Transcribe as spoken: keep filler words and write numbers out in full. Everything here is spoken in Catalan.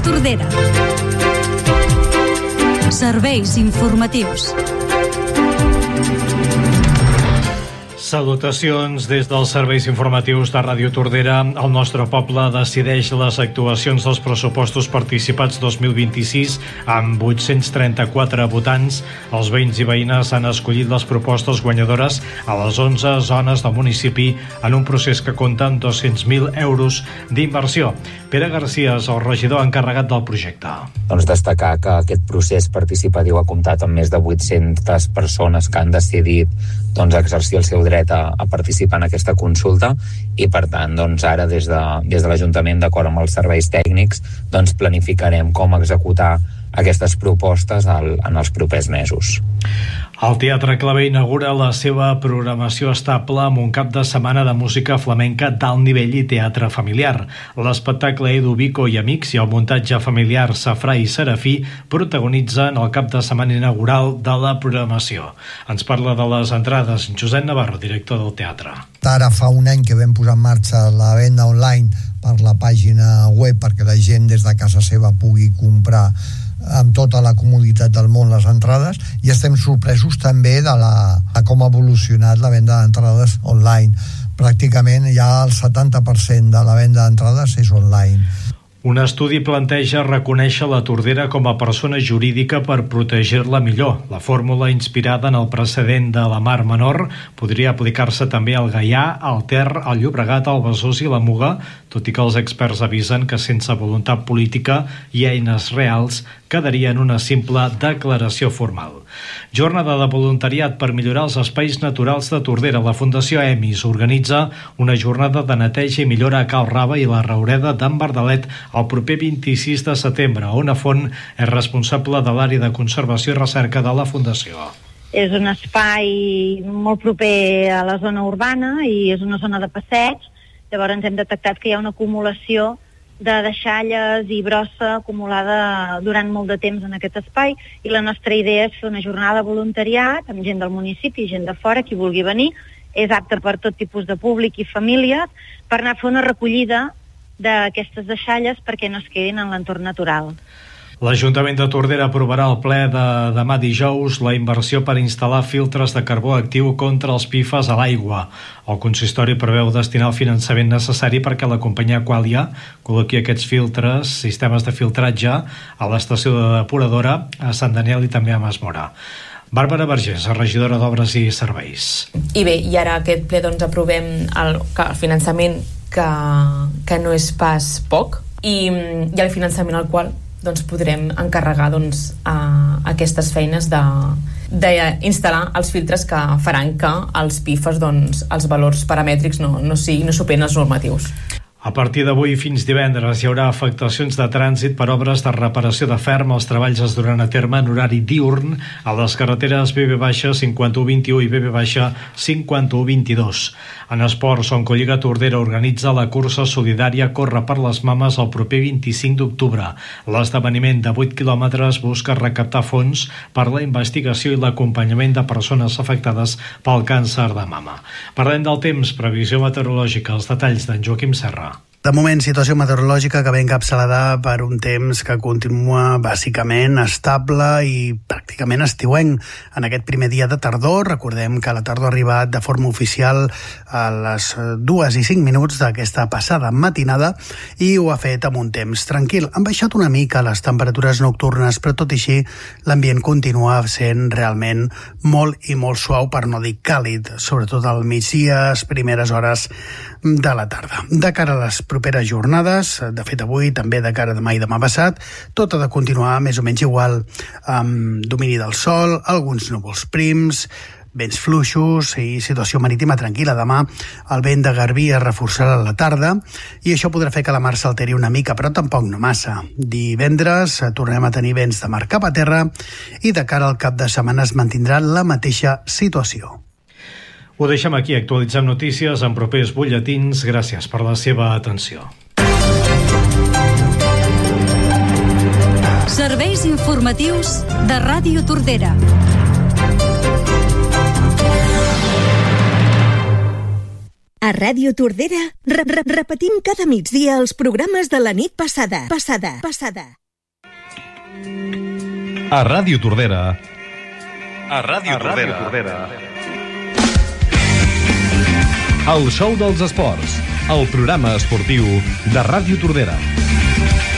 Tordera. Serveis informatius. Salutacions des dels serveis informatius de Ràdio Tordera. El nostre poble decideix les actuacions dels pressupostos participats dos mil vint-i-sis amb vuit-cents trenta-quatre votants. Els veïns i veïnes han escollit les propostes guanyadores a les onze zones del municipi en un procés que compta amb dos-cents mil euros d'inversió. Pere Garcia és el regidor encarregat del projecte. Doncs destacar que aquest procés participatiu ha comptat amb més de vuit-centes persones que han decidit doncs, exercir el seu dret a, a participar en aquesta consulta i per tant doncs, ara des de, des de l'Ajuntament, d'acord amb els serveis tècnics, doncs, planificarem com executar aquestes propostes al, en els propers mesos. El Teatre Claver inaugura la seva programació estable amb un cap de setmana de música flamenca d'alt nivell i teatre familiar. L'espectacle Edu Bico i Amics i el muntatge familiar Safrà i Serafí protagonitzen el cap de setmana inaugural de la programació. Ens parla de les entrades Josep Navarro, director del teatre. Ara fa un any que vam posar en marxa la venda online per la pàgina web perquè la gent des de casa seva pugui comprar amb tota la comoditat del món les entrades, i estem sorpresos també de, la, de com ha evolucionat la venda d'entrades online. Pràcticament ja el setanta per cent de la venda d'entrades és online. Un estudi planteja reconèixer la Tordera com a persona jurídica per protegir-la millor. La fórmula, inspirada en el precedent de la Mar Menor, podria aplicar-se també al Gaià, al Ter, al Llobregat, al Besòs i la Muga, tot i que els experts avisen que sense voluntat política i eines reals quedaria en una simple declaració formal. Jornada de voluntariat per millorar els espais naturals de Tordera. La Fundació EMIS organitza una jornada de neteja i millora a Cal Rava i la Raureda d'en Verdalet el proper vint-i-sis de setembre. Ona Font és responsable de l'àrea de conservació i recerca de la Fundació. És un espai molt proper a la zona urbana i és una zona de passeig. Llavors hem detectat que hi ha una acumulació de deixalles i brossa acumulada durant molt de temps en aquest espai, i la nostra idea és fer una jornada de voluntariat amb gent del municipi, gent de fora, qui vulgui venir. És apte per tot tipus de públic i famílies, per anar a fer una recollida d'aquestes deixalles perquè no es quedin en l'entorn natural. L'Ajuntament de Tordera aprovarà al ple de demà dijous la inversió per instal·lar filtres de carbó actiu contra els P F A S a l'aigua. El consistori preveu destinar el finançament necessari perquè la companyia Qualia col·loqui aquests filtres, sistemes de filtratge, a l'estació de depuradora a Sant Daniel i també a Masmora. Bàrbara Vergés, regidora d'Obres i Serveis. I bé, i ara aquest ple doncs aprovem el, el finançament que, que no és pas poc, i, i el finançament al qual doncs podrem encarregar doncs, a aquestes feines de, d'instal·lar els filtres que faran que els P F A S, doncs, els valors paramètrics no, no, siguin, no superin els normatius. A partir d'avui fins divendres hi haurà afectacions de trànsit per obres de reparació de ferm. Els treballs es duran a terme en horari diürn a les carreteres B B cinquanta-un vint-i-u i B B cinquanta-un vint-i-dos. En esports, Oncolliga Tordera organitza la cursa solidària Corre per les Mames el proper vint-i-cinc d'octubre. L'esdeveniment de vuit quilòmetres busca recaptar fons per la investigació i l'acompanyament de persones afectades pel càncer de mama. Parlem del temps, previsió meteorològica, els detalls d'en Joaquim Serra. De moment, situació meteorològica que ve encapçalada per un temps que continua bàsicament estable i pràcticament estiuenc. En aquest primer dia de tardor, recordem que la tardor ha arribat de forma oficial a les dues i cinc minuts d'aquesta passada matinada i ho ha fet amb un temps tranquil. Han baixat una mica les temperatures nocturnes, però tot i així l'ambient continua sent realment molt i molt suau, per no dir càlid, sobretot al migdia, les primeres hores de la tarda. De cara a les properes jornades, de fet avui, també de cara a demà i demà passat, tot ha de continuar més o menys igual, amb domini del sol, alguns núvols prims, vents fluixos i situació marítima tranquil·la. Demà el vent de Garbí es reforçarà a la tarda i això podrà fer que la mar s'alteri una mica, però tampoc no massa. Divendres tornem a tenir vents de mar cap a terra i de cara al cap de setmana es mantindrà la mateixa situació. Ho deixem aquí, actualitzem notícies en propers butlletins. Gràcies per la seva atenció. Serveis informatius de Ràdio Tordera. A Ràdio Tordera re- re- repetim cada migdia els programes de la nit passada. Passada. Passada. A Ràdio Tordera. A Ràdio Tordera. Tordera. El show dels esports, el programa esportiu de Ràdio Tordera.